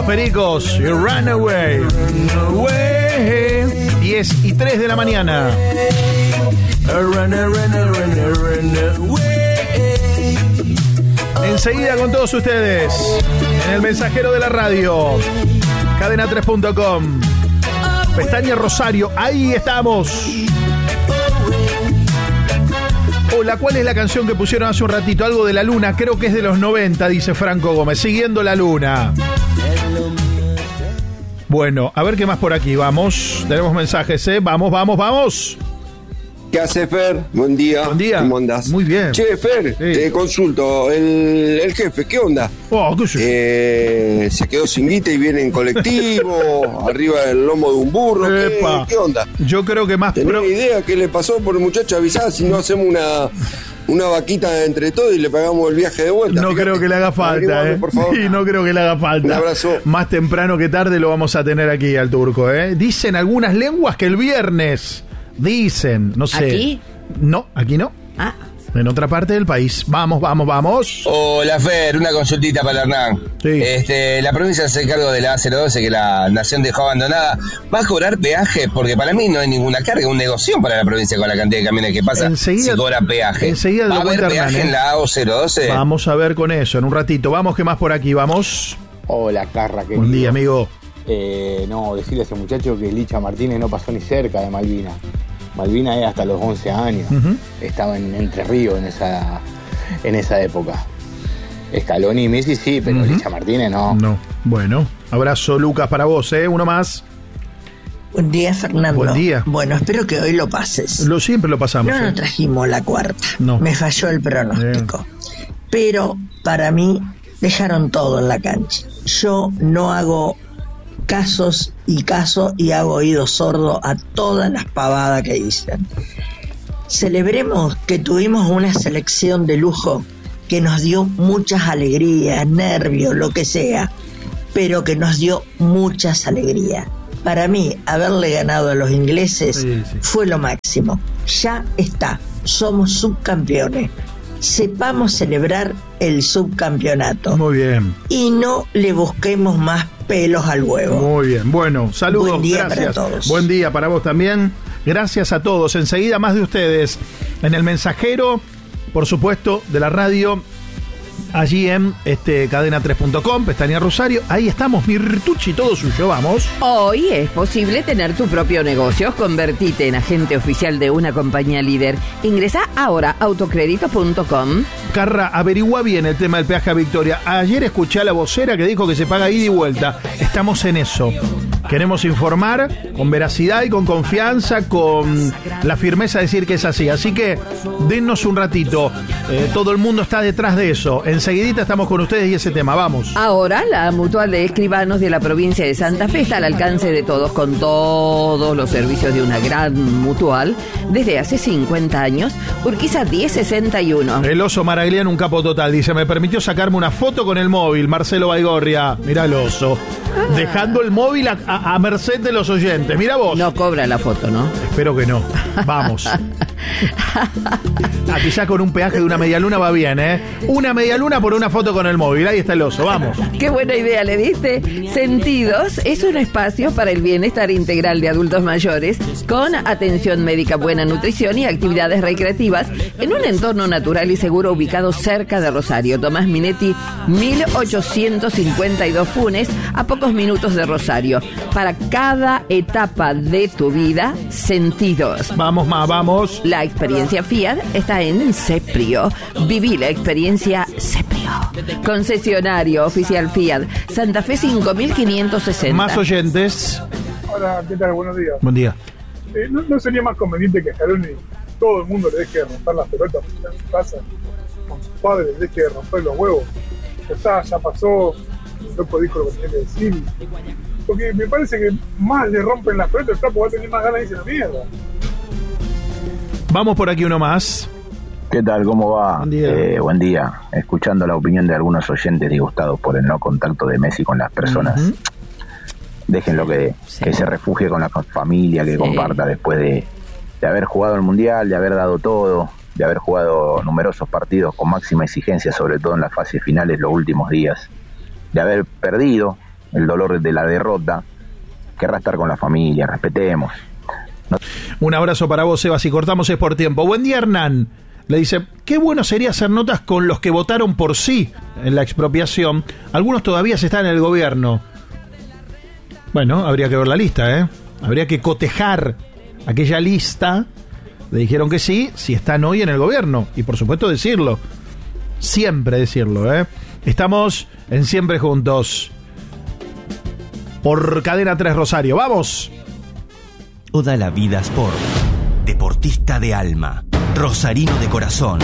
Los Pericos y Runaway. 10:03 de la mañana. Enseguida con todos ustedes en el mensajero de la radio, cadena3.com, pestaña Rosario, ahí estamos. Hola, ¿cuál es la canción que pusieron hace un ratito? Algo de la luna, creo que es de los 90, dice Franco Gómez, Siguiendo la Luna. Bueno, a ver qué más por aquí, vamos, tenemos mensajes, Vamos. ¿Qué hace, Fer? Buen día. Buen día. ¿Cómo andás? Muy bien. Che, Fer, Sí. te consulto. El jefe, ¿qué onda? ¿Qué sé? Se quedó sin guita y viene en colectivo, arriba del lomo de un burro. ¿Qué onda? Yo creo que más... ¿Tenés idea qué le pasó por el muchacho? Avisá si no hacemos una vaquita entre todos y le pagamos el viaje de vuelta. No creo que le haga falta, por favor. Sí, no creo que le haga falta. Un abrazo. Más temprano que tarde lo vamos a tener aquí al turco, Dicen algunas lenguas que el viernes... Dicen, no sé. ¿Aquí? No, aquí no. Ah. En otra parte del país. Vamos. Hola, Fer, una consultita para Hernán. Sí. La provincia se hace cargo de la A012 que la nación dejó abandonada. ¿Va a cobrar peaje? Porque para mí no hay ninguna carga, un negocio para la provincia con la cantidad de camiones que pasa. Enseguida, si cobra peaje. Enseguida ¿Va a haber peaje en la A012? Vamos a ver con eso en un ratito. Vamos, ¿qué más por aquí? Vamos. Hola, Carra, querido. Buen día, amigo. No, decirle a ese muchacho que Licha Martínez no pasó ni cerca de Malvinas. Malvinas es hasta los 11 años. Estaba en Entre Ríos en esa época. Scaloni y Messi sí, pero Licha Martínez no. No. Bueno, abrazo, Lucas, para vos, Uno más. Buen día, Fernando. Buen día. Bueno, espero que hoy lo pases. Siempre lo pasamos. No trajimos la cuarta. No. Me falló el pronóstico. Pero para mí dejaron todo en la cancha. Yo no hago caso y hago oído sordo a todas las pavadas que dicen. Celebremos que tuvimos una selección de lujo que nos dio muchas alegrías, nervios, lo que sea, pero que nos dio muchas alegrías. Para mí, haberle ganado a los ingleses fue lo máximo. Ya está, somos subcampeones. Sepamos celebrar el subcampeonato. Muy bien. Y no le busquemos más pelos al huevo. Muy bien. Bueno, saludos. Buen día gracias. para todos. Buen día para vos también. Gracias a todos. Enseguida más de ustedes en el mensajero, por supuesto, de la radio. Allí en cadena3.com, pestaña Rosario. Ahí estamos, Mirtucci, todo suyo, vamos. Hoy es posible tener tu propio negocio. Convertite en agente oficial de una compañía líder. Ingresa ahora a autocrédito.com. Carra, averigua bien el tema del peaje a Victoria. Ayer escuché a la vocera que dijo que se paga ida y vuelta. Estamos en eso. Queremos informar con veracidad y con confianza, con la firmeza de decir que es así. Así que dennos un ratito. Todo el mundo está detrás de eso. Enseguidita estamos con ustedes y ese tema. Vamos. Ahora la Mutual de Escribanos de la provincia de Santa Fe está al alcance de todos, con todos los servicios de una gran mutual desde hace 50 años. Urquiza 1061. El oso Maragliano, un capo total. Dice, me permitió sacarme una foto con el móvil. Marcelo Baigorria. Mirá el oso. Dejando el móvil a merced de los oyentes. Mira vos. No cobra la foto, ¿no? Espero que no. Vamos. Aquí ya con un peaje de una medialuna va bien, Una medialuna por una foto con el móvil. Ahí está el oso, vamos. Qué buena idea le diste. Sentidos es un espacio para el bienestar integral de adultos mayores, con atención médica, buena nutrición y actividades recreativas en un entorno natural y seguro ubicado cerca de Rosario. Tomás Minetti, 1852 Funes, a pocos minutos de Rosario. Para cada etapa de tu vida, Sentidos. Vamos, vamos. La experiencia Fiat está en Ceprio. Viví la experiencia Ceprio. Concesionario oficial Fiat, Santa Fe 5560. Más oyentes. Hola, ¿qué tal? Buenos días. Buen día. ¿No sería más conveniente que a Scaloni todo el mundo le deje de romper las pelotas en su casa, con sus padres, le deje de romper los huevos? Ya pasó, el loco dijo lo que tenía que decir. Porque me parece que más le rompen las pelotas, el trapo va a tener más ganas de irse a la mierda. Vamos por aquí uno más. ¿Qué tal? ¿Cómo va? Buen día. Buen día. Escuchando la opinión de algunos oyentes disgustados por el no contacto de Messi con las personas. Déjenlo que se refugie con la familia, que comparta después de haber jugado el Mundial, de haber dado todo, de haber jugado numerosos partidos con máxima exigencia, sobre todo en las fases finales los últimos días, de haber perdido el dolor de la derrota, querrá estar con la familia, respetemos. Un abrazo para vos, Seba, si cortamos es por tiempo. Buen día, Hernán. Le dice, qué bueno sería hacer notas con los que votaron por sí en la expropiación. Algunos todavía están en el gobierno. Bueno, habría que ver la lista, ¿eh? Habría que cotejar aquella lista. Le dijeron que sí, si están hoy en el gobierno. Y por supuesto decirlo. Siempre decirlo, ¿eh? Estamos en Siempre Juntos. Por Cadena 3 Rosario. ¡Vamos! Toda la vida Sport. Deportista de alma. Rosarino de corazón.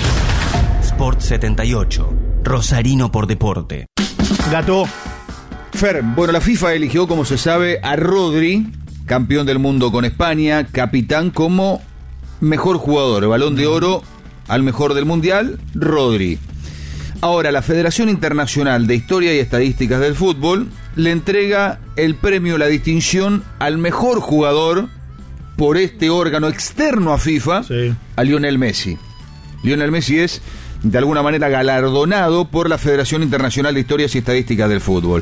Sport 78. Rosarino por deporte. Gato. Fer, bueno, la FIFA eligió, como se sabe, a Rodri, campeón del mundo con España, capitán, como mejor jugador. El Balón de Oro al mejor del Mundial, Rodri. Ahora, la Federación Internacional de Historia y Estadísticas del Fútbol le entrega el premio, la distinción al mejor jugador por este órgano externo a FIFA, sí, a Lionel Messi. Lionel Messi es, de alguna manera, galardonado por la Federación Internacional de Historias y Estadísticas del Fútbol.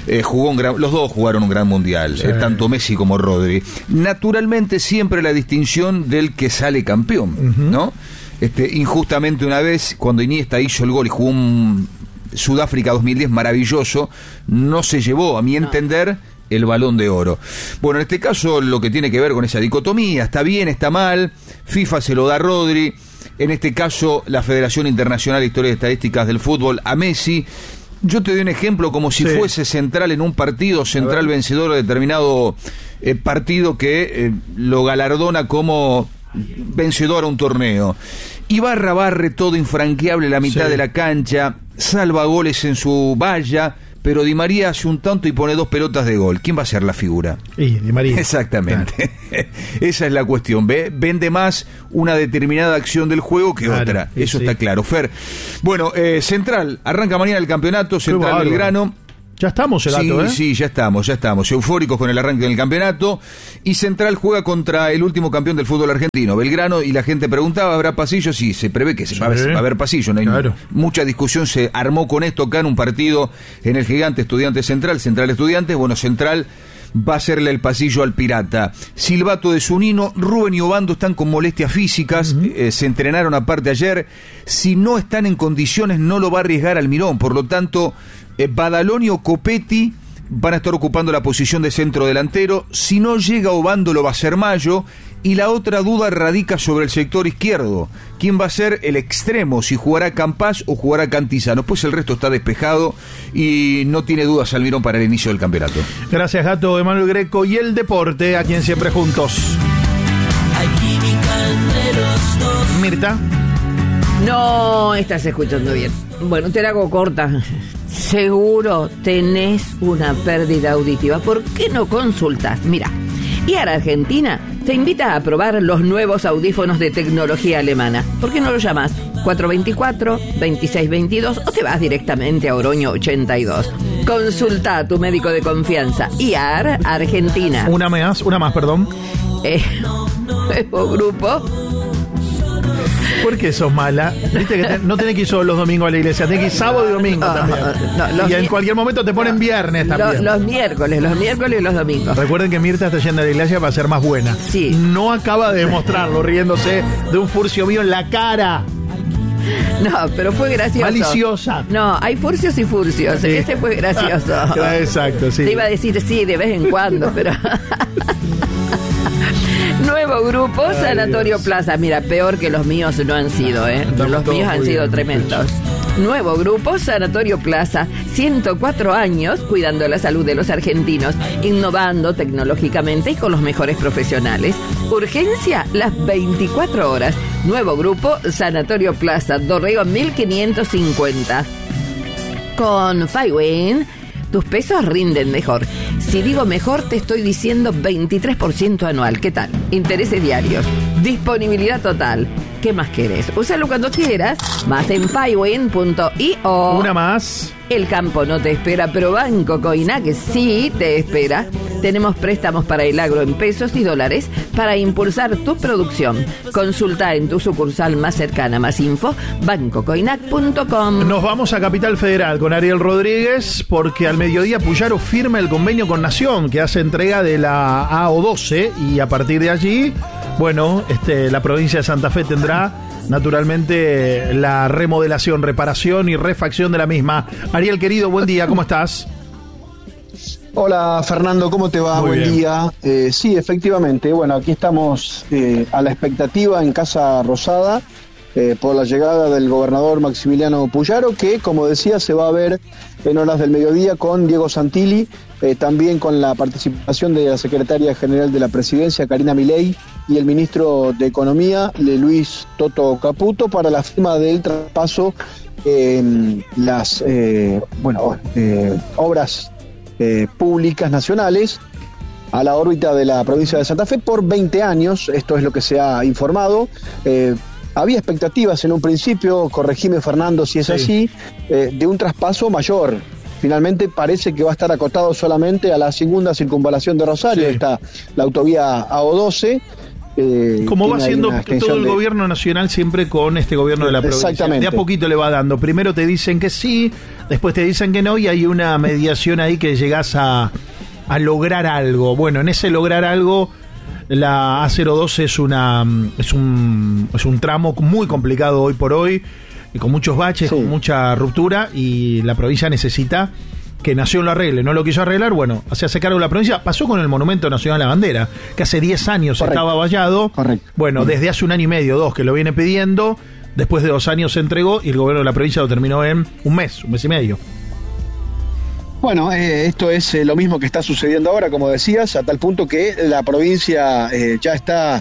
Los dos jugaron un gran mundial, sí, tanto Messi como Rodri. Naturalmente, siempre la distinción del que sale campeón, ¿no? Injustamente una vez, cuando Iniesta hizo el gol y jugó un Sudáfrica 2010 maravilloso, no se llevó, a mi entender, el Balón de Oro. Bueno, en este caso, lo que tiene que ver con esa dicotomía, está bien, está mal, FIFA se lo da a Rodri, en este caso la Federación Internacional de Historia y Estadísticas del Fútbol a Messi. Yo te doy un ejemplo como si fuese Central en un partido, Central vencedor de determinado partido que lo galardona como vencedor a un torneo. Ibarra barre todo infranqueable la mitad de la cancha, salva goles en su valla, pero Di María hace un tanto y pone 2 pelotas de gol. ¿Quién va a ser la figura? Di María. Exactamente. Claro. Esa es la cuestión. Vende más una determinada acción del juego que otra. Eso está claro. Fer. Bueno, Central, arranca mañana el campeonato, Central Belgrano. Ya estamos, Gato, Sí, ya estamos. Eufóricos con el arranque del campeonato. Y Central juega contra el último campeón del fútbol argentino, Belgrano, y la gente preguntaba, ¿habrá pasillo? Sí, se prevé que va a haber pasillo. No hay mucha discusión, se armó con esto acá en un partido en el Gigante, Estudiantes Central Estudiantes. Bueno, Central va a hacerle el pasillo al Pirata. Silbato de Zunino, Rubén y Obando están con molestias físicas, se entrenaron aparte ayer. Si no están en condiciones, no lo va a arriesgar Almirón, por lo tanto Badaloni o Copetti van a estar ocupando la posición de centro delantero. Si no llega Obando, lo va a hacer Mayo. Y la otra duda radica sobre el sector izquierdo. ¿Quién va a ser el extremo? Si jugará Campás o jugará Cantizano. Pues el resto está despejado y no tiene dudas Almirón para el inicio del campeonato. Gracias, Gato. Emanuel Greco y el deporte, aquí en Siempre Juntos. Hay química entre los dos. Mirta. No estás escuchando bien. Bueno, te la hago corta. Seguro tenés una pérdida auditiva. ¿Por qué no consultas? Mira, IAR Argentina te invita a probar los nuevos audífonos de tecnología alemana. ¿Por qué no lo llamas? 424-2622 o te vas directamente a Oroño 82. Consulta a tu médico de confianza. IAR Argentina. Una más, perdón. Nuevo grupo. ¿Por qué sos mala? Viste que no tenés que ir solo los domingos a la iglesia, tenés que ir sábado y domingo también. Y en cualquier momento te ponen viernes también. Los miércoles y los domingos. Recuerden que Mirta está yendo a la iglesia para ser más buena. Sí. No acaba de demostrarlo riéndose de un furcio mío en la cara. No, pero fue gracioso. Maliciosa. No, hay furcios y furcios. Sí. Este fue gracioso. Exacto, sí. Te iba a decir sí de vez en cuando, pero... Nuevo grupo, Sanatorio Plaza. Mira, peor que los míos no han sido, Los míos han sido tremendos. Nuevo grupo, Sanatorio Plaza. 104 años cuidando la salud de los argentinos, innovando tecnológicamente y con los mejores profesionales. Urgencia, las 24 horas. Nuevo grupo, Sanatorio Plaza, Dorrego 1550. Con Fywin, tus pesos rinden mejor. Si digo mejor, te estoy diciendo 23% anual. ¿Qué tal? Intereses diarios. Disponibilidad total. ¿Qué más querés? Úsalo cuando quieras. Más en Fywin.io. Una más. El campo no te espera, pero Banco Coinac sí te espera. Tenemos préstamos para el agro en pesos y dólares para impulsar tu producción. Consulta en tu sucursal más cercana. Más info, bancocoinac.com. Nos vamos a Capital Federal con Ariel Rodríguez, porque al mediodía Puyaro firma el convenio con Nación, que hace entrega de la AO12, y a partir de allí, bueno, la provincia de Santa Fe tendrá naturalmente la remodelación, reparación y refacción de la misma. Ariel, querido, buen día, ¿cómo estás? Hola Fernando, ¿cómo te va? Muy buen bien. día. Sí, efectivamente, bueno, aquí estamos a la expectativa en Casa Rosada por la llegada del gobernador Maximiliano Puyaro, que, como decía, se va a ver en horas del mediodía con Diego Santilli, también con la participación de la secretaria general de la Presidencia, Karina Milei, y el ministro de Economía, Luis Toto Caputo, para la firma del traspaso las obras públicas nacionales a la órbita de la provincia de Santa Fe por 20 años. Esto es lo que se ha informado. Había expectativas en un principio, corregime Fernando si es así, de un traspaso mayor. Finalmente parece que va a estar acotado solamente a la segunda circunvalación de Rosario. Está la autovía AO12. Como va haciendo todo el gobierno nacional siempre con este gobierno de la provincia. Exactamente. De a poquito le va dando. Primero te dicen que sí, después te dicen que no, y hay una mediación ahí que llegás a lograr algo. Bueno, en ese lograr algo, la A012 es un tramo muy complicado hoy por hoy, y con muchos baches, con mucha ruptura, y la provincia necesita que Nación lo arregle. No lo quiso arreglar, bueno, se hace cargo de la provincia. Pasó con el Monumento Nacional a la Bandera, que hace 10 años estaba vallado. Correcto. Bueno, desde hace un año y medio, 2, que lo viene pidiendo. Después de 2 años se entregó, y el gobierno de la provincia lo terminó en un mes y medio. Bueno, esto es lo mismo que está sucediendo ahora, como decías, a tal punto que la provincia ya está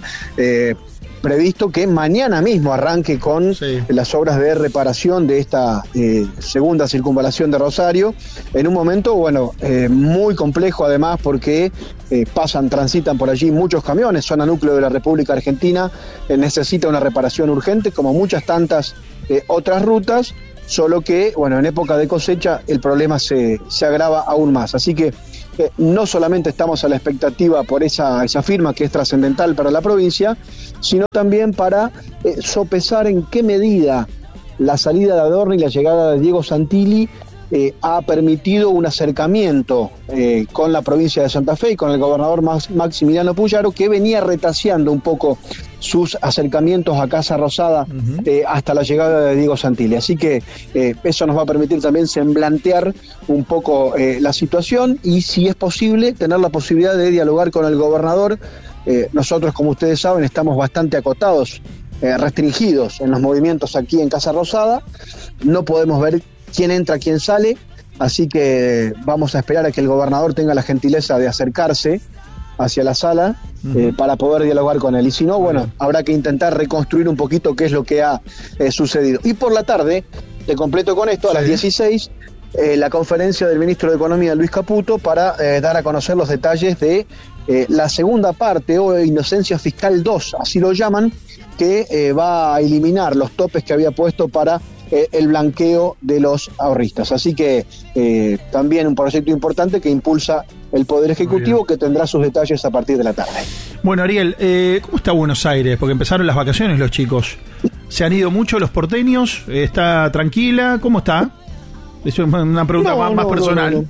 previsto que mañana mismo arranque con las obras de reparación de esta segunda circunvalación de Rosario, en un momento, muy complejo además, porque transitan por allí muchos camiones, zona núcleo de la República Argentina, necesita una reparación urgente, como muchas tantas otras rutas, solo que, en época de cosecha el problema se agrava aún más. Así que no solamente estamos a la expectativa por esa firma que es trascendental para la provincia, sino también para sopesar en qué medida la salida de Adorni y la llegada de Diego Santilli ha permitido un acercamiento con la provincia de Santa Fe y con el gobernador Maximiliano Puyaro, que venía retaseando un poco sus acercamientos a Casa Rosada hasta la llegada de Diego Santilli. Así que eso nos va a permitir también semblantear un poco la situación, y, si es posible, tener la posibilidad de dialogar con el gobernador. Nosotros, como ustedes saben, estamos bastante acotados, restringidos en los movimientos aquí en Casa Rosada. No podemos ver quién entra, quién sale, así que vamos a esperar a que el gobernador tenga la gentileza de acercarse hacia la sala para poder dialogar con él, y si no, habrá que intentar reconstruir un poquito qué es lo que ha sucedido. Y por la tarde, te completo con esto, a las 16, la conferencia del ministro de Economía, Luis Caputo, para dar a conocer los detalles de la segunda parte, o Inocencia Fiscal 2, así lo llaman, que va a eliminar los topes que había puesto para el blanqueo de los ahorristas. Así que también un proyecto importante que impulsa el Poder Ejecutivo, que tendrá sus detalles a partir de la tarde. Bueno, Ariel, ¿cómo está Buenos Aires? Porque empezaron las vacaciones los chicos. ¿Se han ido mucho los porteños? ¿Está tranquila? ¿Cómo está? Es una pregunta más personal.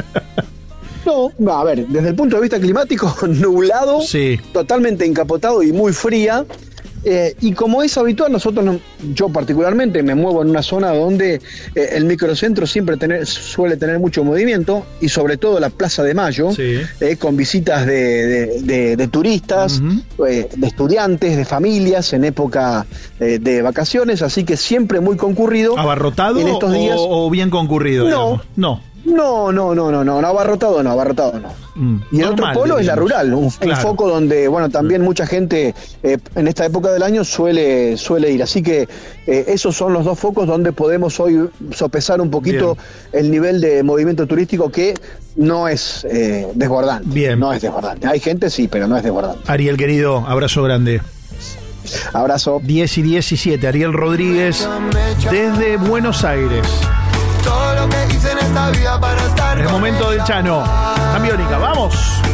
No, a ver, desde el punto de vista climático, nublado, totalmente encapotado y muy fría. Y como es habitual, yo particularmente me muevo en una zona donde el microcentro siempre suele tener mucho movimiento, y sobre todo la Plaza de Mayo, con visitas de turistas, de estudiantes, de familias en época de vacaciones, así que siempre muy concurrido. ¿Abarrotado en estos días, o bien concurrido? No, abarrotado no. Y el otro polo es la rural, un foco donde, también mucha gente en esta época del año suele ir. Así que esos son los dos focos donde podemos hoy sopesar un poquito el nivel de movimiento turístico, que no es desbordante. No es desbordante. Hay gente, sí, pero no es desbordante. Ariel, querido, abrazo grande. Abrazo. 10 y 17, Ariel Rodríguez desde Buenos Aires. Todo lo que hice en esta vida para estar. Es el momento del Chano. Cambiónica, vamos.